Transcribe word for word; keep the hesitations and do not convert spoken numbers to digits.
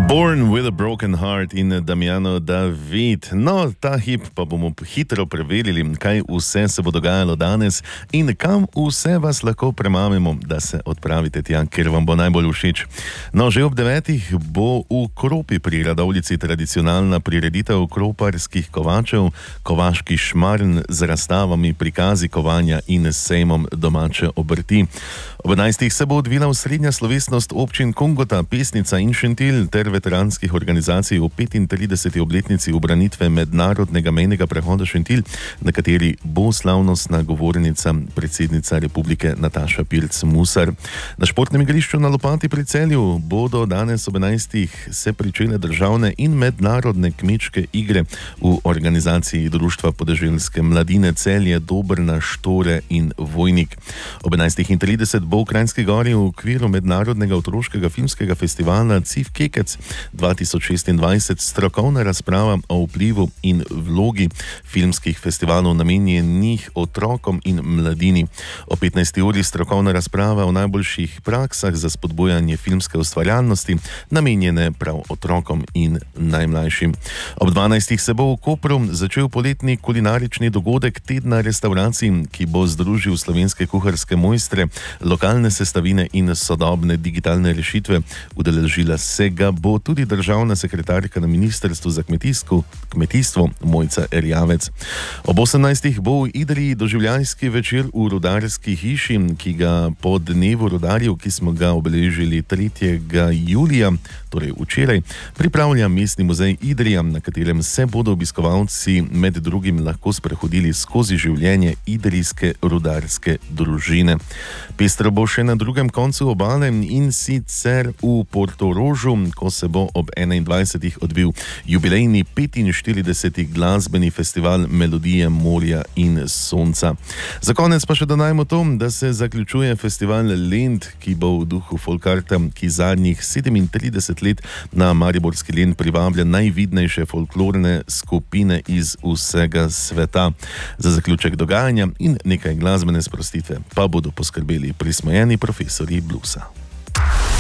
Born with a Broken Heart in Damiano David. No, ta hip pa bomo hitro preverili, kaj vse se bo dogajalo danes in kam vse vas lahko premamimo, da se odpravite tja, kjer vam bo najbolj všeč. No, že ob devetih bo v Kropi pri Radovljici tradicionalna prireditev kroparskih kovačev, kovaški šmarn z razstavami, prikazi kovanja in sejmom domače obrti. Ob enajstih se bo odvila osrednja slovesnost občin Kungota, Pesnica in Šentilj ter veteranskih organizacij v petintrideseti obletnici ubranitve mednarodnega mejnega prehoda Šentilj, na kateri bo slavnostna govornica predsednica republike Nataša Pirc Musar. Na športnem igrišču na Lopati pri Celju bodo danes ob enajstih se pričele državne in mednarodne kmečke igre v organizaciji Društva podeželske mladine Celje, Dobrna, Štore in Vojnik. Ob enajstih in trideset bo v Kranjski Gori v okviru mednarodnega otroškega filmskega festivala C I F Kekec dva tisoč šestindvajset strokovna razprava o vplivu in vlogi filmskih festivalov namenjenih otrokom in mladini. O petnajsti uri strokovna razprava o najboljših praksah za spodbujanje filmske ustvarjalnosti, namenjene prav otrokom in najmlajšim. Ob dvanajstih se bo v Kopru začel poletni kulinarični dogodek Tedna restavracij, ki bo združil slovenske kuharske mojstre, lokalne sestavine in sodobne digitalne rešitve. Udeležila se ga bo tudi državna sekretarka na Ministrstvu za kmetijsko, kmetijstvo Mojca Erjavec. Ob osemnajstih bo v Idriji doživljajski večer v rudarski hiši, ki ga po dnevu rudarjev, ki smo ga obeležili tretjega julija, torej včeraj, pripravlja Mestni muzej Idrija, na katerem se bodo obiskovalci med drugim lahko sprehodili skozi življenje idrijske rudarske družine. Pestro bo še na drugem koncu obale, in sicer v Portorožu, ko se bo ob enaindvajsetih odvil jubilejni petinštirideseti glasbeni festival Melodije morja in sonca. Za konec pa še dodajmo to, da se zaključuje festival Lent, ki bo v duhu folkarta, ki zadnjih sedemintrideset let na mariborski Lent privablja najvidnejše folklorne skupine iz vsega sveta. Za zaključek dogajanja in nekaj glasbene sprostitve pa bodo poskrbeli prismojeni profesorji bluesa.